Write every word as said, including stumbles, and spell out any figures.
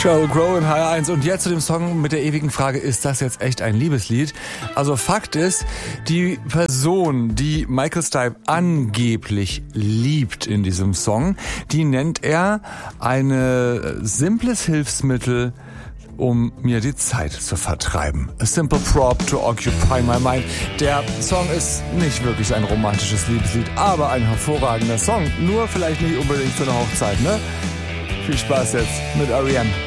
Sheryl Crow in H eins. Und jetzt zu dem Song mit der ewigen Frage, ist das jetzt echt ein Liebeslied? Also Fakt ist, die Person, die Michael Stipe angeblich liebt in diesem Song, die nennt er ein simples Hilfsmittel, um mir die Zeit zu vertreiben. A simple prop to occupy my mind. Der Song ist nicht wirklich ein romantisches Liebeslied, aber ein hervorragender Song. Nur vielleicht nicht unbedingt für eine Hochzeit, ne? Viel Spaß jetzt mit R E M.